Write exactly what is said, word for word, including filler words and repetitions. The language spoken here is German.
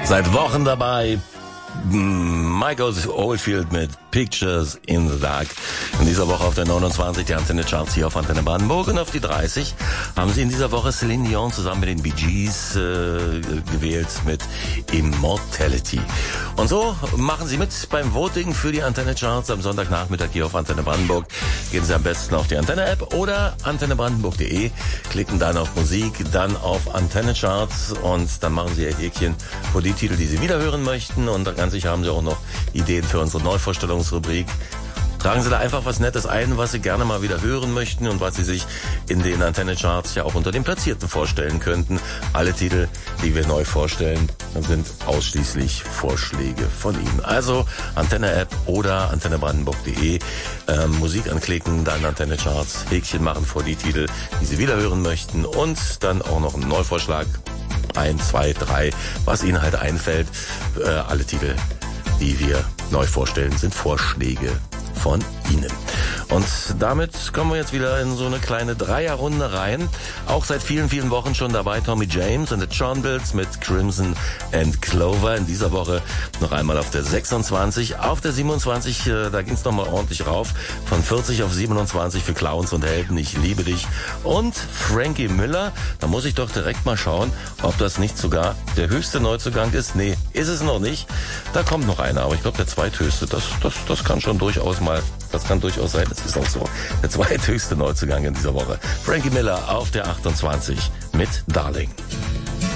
Seit Wochen dabei. Michael Oldfield mit Pictures in the Dark. In dieser Woche auf der neunundzwanzig die Antenne Charts hier auf Antenne Brandenburg, und auf die dreißig haben sie in dieser Woche Celine Dion zusammen mit den Bee Gees äh, gewählt mit Immortality. Und so machen Sie mit beim Voting für die Antenne Charts am Sonntagnachmittag hier auf Antenne Brandenburg. Gehen Sie am besten auf die Antenne App oder antenne brandenburg punkt de, klicken dann auf Musik, dann auf Antenne Charts und dann machen Sie Ihr Häkchen vor die Titel, die Sie wiederhören möchten, und ganz sicher haben Sie auch noch Ideen für unsere Neuvorstellungsrubrik. Tragen Sie da einfach was Nettes ein, was Sie gerne mal wieder hören möchten und was Sie sich in den Antenne-Charts ja auch unter den Platzierten vorstellen könnten. Alle Titel, die wir neu vorstellen, sind ausschließlich Vorschläge von Ihnen. Also Antenne-App oder antenne brandenburg punkt de, ähm, Musik anklicken, dann Antenne-Charts, Häkchen machen vor die Titel, die Sie wieder hören möchten, und dann auch noch einen Neuvorschlag. Ein, zwei, drei, was Ihnen halt einfällt. Äh, alle Titel, die wir neu vorstellen, sind Vorschläge von Ihnen. Und damit kommen wir jetzt wieder in so eine kleine Dreierrunde rein. Auch seit vielen, vielen Wochen schon dabei Tommy James und the Chonbills mit Crimson and Clover. In dieser Woche noch einmal auf der sechsundzwanzig. Auf der siebenundzwanzig, äh, da ging es nochmal ordentlich rauf. Von vierzig auf siebenundzwanzig für Clowns und Helden, ich liebe dich. Und Frankie Miller, da muss ich doch direkt mal schauen, ob das nicht sogar der höchste Neuzugang ist. Nee, ist es noch nicht. Da kommt noch einer, aber ich glaube der zweithöchste. Das, das, das kann schon durchaus mal, das kann durchaus sein. Das ist auch so. Der zweithöchste Neuzugang in dieser Woche. Frankie Miller auf der achtundzwanzig mit Darling.